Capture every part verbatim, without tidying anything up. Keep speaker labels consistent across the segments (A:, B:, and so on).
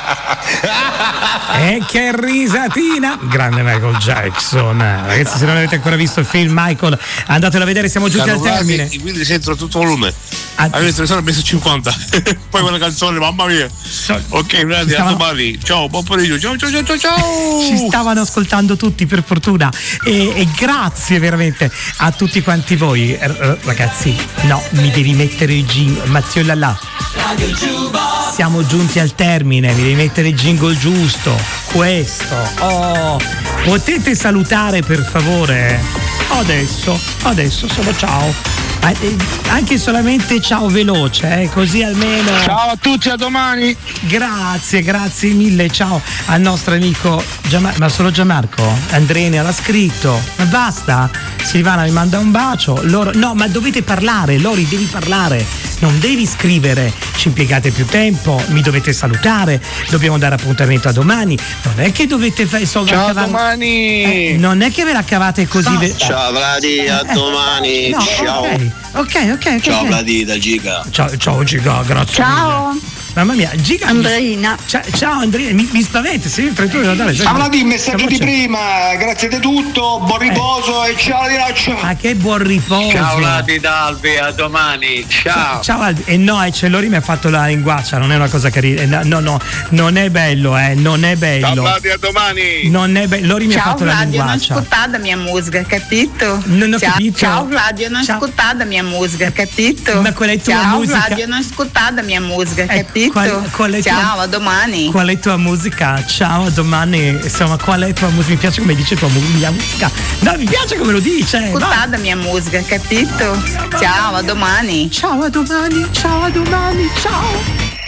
A: E che risatina! Grande Michael Jackson. Ragazzi, se non avete ancora visto il film Michael, andatelo a vedere, siamo giunti al termine.
B: Quindi sentono tutto volume. Avete sono messo cinquanta. Poi quella canzone, mamma mia. Ok, grandi, stavano... a domani. Ciao, buon pomeriggio. Ciao, ciao, ciao, ciao.
A: Ci stavano ascoltando tutti, per fortuna. E, e grazie veramente a tutti quanti voi. Ragazzi, no, mi devi mettere il jingle. Mazziolla là. Siamo giunti al termine, mi devi mettere il jingle giusto. Questo. Oh, potete salutare per favore? Adesso, adesso solo ciao. Anche solamente ciao veloce, eh, così almeno.
B: Ciao a tutti, a domani.
A: Grazie, grazie mille. Ciao al nostro amico Gianmarco. Ma solo Gianmarco? Andrenia l'ha scritto. Ma basta. Silvana mi manda un bacio. Loro... No, ma dovete parlare, Lori, devi parlare. Non devi scrivere. Ci impiegate più tempo, mi dovete salutare. Dobbiamo dare appuntamento a domani. Non è che dovete fare soldi.
B: Ciao a domani.
A: Eh, non è che ve la cavate così.
C: No.
A: Ve...
C: Ciao Vladi, a eh, domani.
A: No,
C: ciao.
A: Ok, ok, ok.
C: Ciao
A: okay.
C: Vladi da Giga.
A: Ciao, ciao Giga, grazie.
D: Ciao.
A: Mille. Mamma mia, Giga.
D: Andreina.
A: Ciao, ciao Andrea, mi, mi spaventi, sei tu da dare.
E: Ciao Vladi, il messaggio di prima, grazie di tutto, buon riposo eh. e ciao di raccia.
A: Ma che buon riposo.
C: Ciao Vladi d'Albi, a domani, ciao.
A: Ciao Albi, e eh no, e c'è Lori mi ha fatto la linguaccia, non è una cosa carina, eh, no, no, non è bello, eh, non è bello.
B: Ciao Vladi, a domani.
A: Non è bello, Lori mi
D: ciao,
A: ha fatto
D: Vladio,
A: la linguaccia.
D: Ciao Vladio, non ascoltate mia musica, capito?
A: Non ho
D: ciao,
A: capito.
D: Ciao Vladio, non
A: ciao.
D: ascoltate mia musica, capito?
A: Ma qual è tua
D: ciao,
A: musica?
D: Ciao Vladio, non ascoltate mia musica,
A: eh,
D: capito?
A: Qual, qual è
D: ciao,
A: tua,
D: a domani.
A: Qual è tua musica? Ciao, a domani. Insomma, qual è tua musica? Mi piace come dice tua mia musica. No, mi piace come lo dice.
D: Ascoltate la mia musica, capito? Ciao, a domani.
A: Ciao, a domani. Ciao, a domani. Ciao.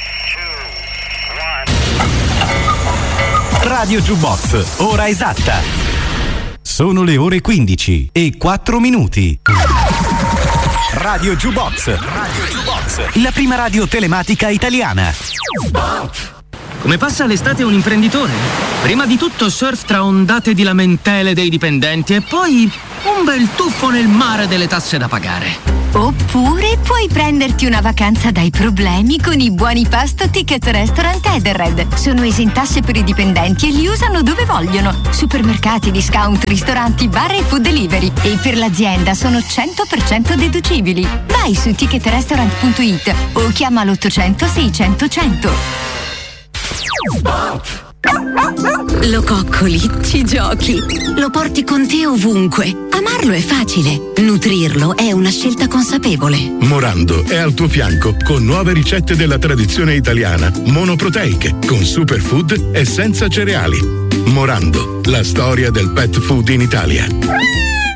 F: Radio Jukebox, ora esatta. Sono le ore quindici e quattro minuti. Radio Jukebox. Radio Jukebox. La prima radio telematica italiana.
G: Come passa l'estate un imprenditore? Prima di tutto surf tra ondate di lamentele dei dipendenti e poi un bel tuffo nel mare delle tasse da pagare.
H: Oppure puoi prenderti una vacanza dai problemi con i buoni pasto Ticket Restaurant Edenred. Sono esentasse per i dipendenti e li usano dove vogliono. Supermercati, discount, ristoranti, bar e food delivery. E per l'azienda sono cento per cento deducibili. Vai su ticket restaurant punto it o chiama l'ottocento seicento cento.
I: Lo coccoli, ci giochi, lo porti con te ovunque. Amarlo è facile, nutrirlo è una scelta consapevole.
J: Morando è al tuo fianco con nuove ricette della tradizione italiana, monoproteiche, con superfood e senza cereali. Morando, la storia del pet food in Italia.